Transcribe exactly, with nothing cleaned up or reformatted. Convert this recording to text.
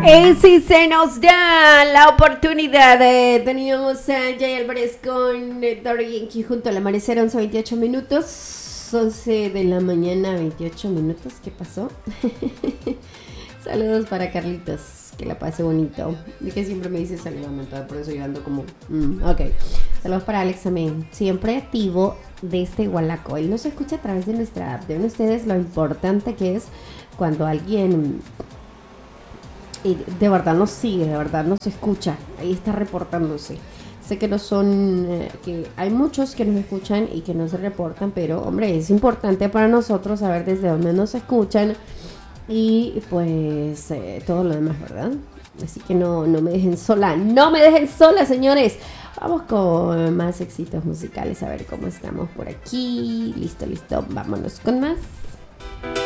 Y si se nos da la oportunidad, eh, teníamos a Jay Álvarez con eh, Daddy Yankee junto al amanecer, once veintiocho minutos, once de la mañana, veintiocho minutos, ¿qué pasó? Saludos para Carlitos, que la pase bonito, de que siempre me dice saludame, por eso yo ando como, mm, ok. Saludos para Alex también, siempre activo desde Igualaco. Él nos escucha a través de nuestra app. Ven ustedes lo importante que es cuando alguien y de verdad nos sigue, de verdad nos escucha, ahí está reportándose. Sé que no son, eh, que hay muchos que nos escuchan y que no se reportan, pero hombre, es importante para nosotros saber desde dónde nos escuchan y pues eh, todo lo demás, ¿verdad? Así que no, no me dejen sola, no me dejen sola, señores. Vamos con más éxitos musicales, a ver cómo estamos por aquí. Listo, listo, vámonos con más.